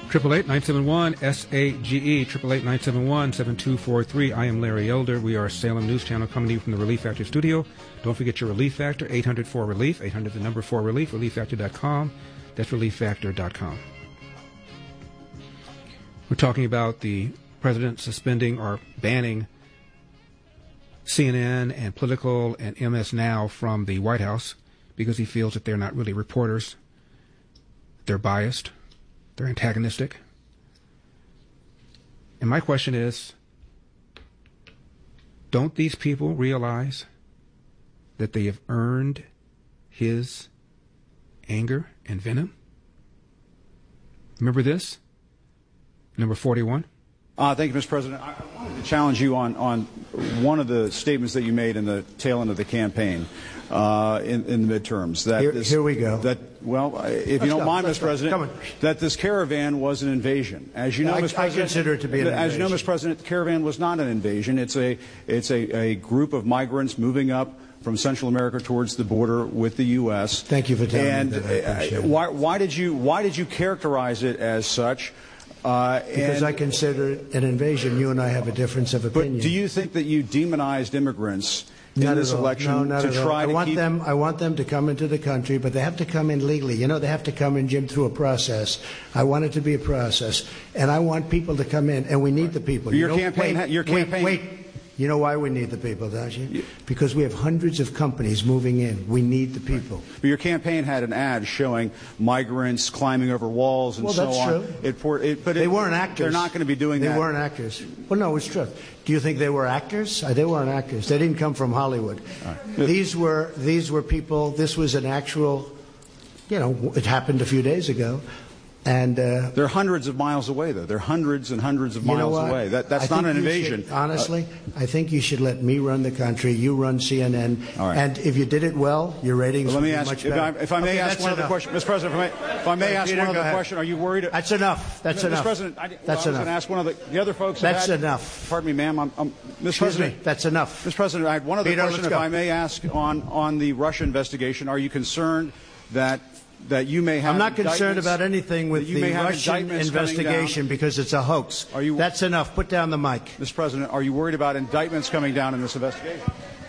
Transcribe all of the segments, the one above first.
888-971-SAGE, 888-971-7243. I am Larry Elder. We are a Salem News Channel coming to you from the Relief Factor studio. Don't forget your Relief Factor, 800-4RELIEF, 800 the number 4RELIEF, relieffactor.com. That's relieffactor.com. We're talking about the president suspending or banning CNN and Political and MS Now from the White House because he feels that they're not really reporters. They're biased. They're antagonistic. And my question is, don't these people realize that they have earned his anger and venom? Remember this? Number 41. Thank you, Mr. President. I wanted to challenge you on one of the statements that you made in the tail end of the campaign in the midterms. Here we go. If you don't mind, Mr. President, that this caravan was an invasion. As you know, Mr. President, I consider it to be an invasion. As you know, Mr. President, the caravan was not an invasion. It's a group of migrants moving up from Central America towards the border with the U.S. Thank you for telling me that. I appreciate it. Why did you characterize it as such? Because I consider it an invasion. You and I have a difference of opinion. But do you think that you demonized immigrants in this election to try to keep... I want them to come into the country, but they have to come in legally. You know, they have to come in, Jim, through a process. I want it to be a process. And I want people to come in, and we need the people. Your campaign... Wait. You know why we need the people, don't you? Because we have hundreds of companies moving in. We need the people. But your campaign had an ad showing migrants climbing over walls and so on. Well, that's true. But they weren't actors. They're not going to be doing that. They weren't actors. Well, no, it's true. Do you think they were actors? They weren't actors. They didn't come from Hollywood. Right. These were people. This was an actual, it happened a few days ago. And they're hundreds of miles away, though. They're hundreds and hundreds of miles away. That's not an invasion. Honestly, I think you should let me run the country. You run CNN. All right. And if you did it well, your ratings would be much better. If I may ask one other question, Mr. President. If I may ask one other question, are you worried? That's enough. That's enough. Mr. President, I was going to ask one of the other folks. That's enough. Pardon me, ma'am. Excuse me. That's enough. Mr. President, I had one other question. If I may ask on the Russia investigation, are you concerned that you may have... I'm not concerned about anything with the Russian investigation because it's a hoax. That's enough. Put down the mic. Mr. President, are you worried about indictments coming down in this investigation?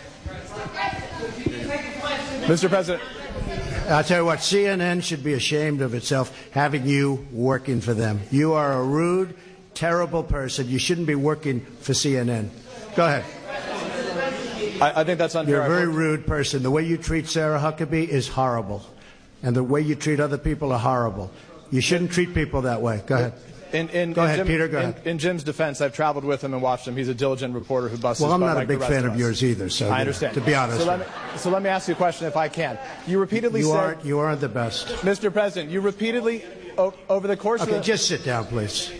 Mr. President. I'll tell you what, CNN should be ashamed of itself having you working for them. You are a rude, terrible person. You shouldn't be working for CNN. Go ahead. I think that's unfair. You're a very rude person. The way you treat Sarah Huckabee is horrible. And the way you treat other people are horrible. You shouldn't treat people that way. Go ahead. Go ahead, Peter. Go ahead. In Jim's defense, I've traveled with him and watched him. He's a diligent reporter who busts his butt. Well, I'm not a big fan of yours either. So I understand. To be honest. So let me ask you a question, if I can. You repeatedly said you aren't the best, Mr. President. You repeatedly over the course of the... just sit down, please.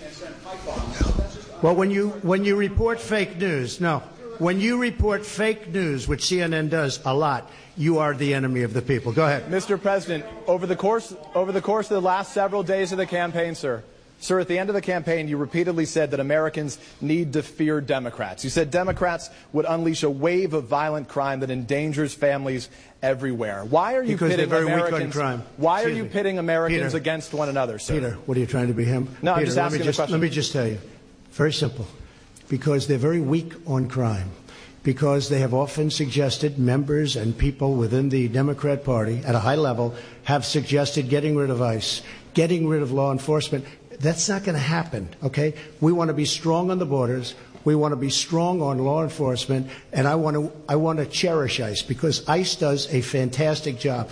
Well, when you report fake news, when you report fake news, which CNN does a lot, you are the enemy of the people. Go ahead. Mr. President, over the course of the last several days of the campaign, sir, at the end of the campaign, you repeatedly said that Americans need to fear Democrats. You said Democrats would unleash a wave of violent crime that endangers families everywhere. Why are you pitting Americans? Why are you pitting Americans against one another, sir? Peter, what are you trying to be him? No, Peter, I'm just asking a question. Let me just tell you, very simple, because they're very weak on crime. Because they have often suggested, members and people within the Democrat Party at a high level have suggested getting rid of ICE, getting rid of law enforcement. That's not going to happen, okay? We want to be strong on the borders. We want to be strong on law enforcement, and I want to cherish ICE because ICE does a fantastic job.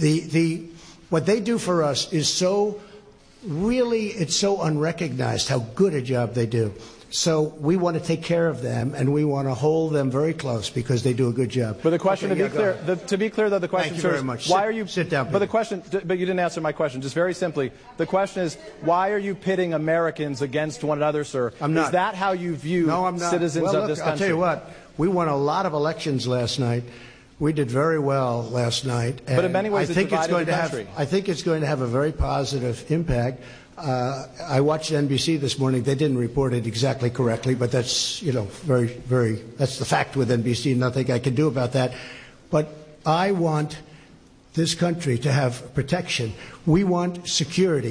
What they do for us is it's so unrecognized how good a job they do. So we want to take care of them, and we want to hold them very close because they do a good job. But the question, to be clear, though, the question, Thank you very much. Why are you sit down? Peter. But you didn't answer my question. Just very simply, the question is, why are you pitting Americans against one another, sir? I'm not. Is that how you view citizens of this country? I'll tell you what. We won a lot of elections last night. We did very well last night. But in many ways, I think it's going to have a very positive impact. I watched NBC this morning. They didn't report it exactly correctly, but that's that's the fact with NBC. Nothing I can do about that. But I want this country to have protection. We want security.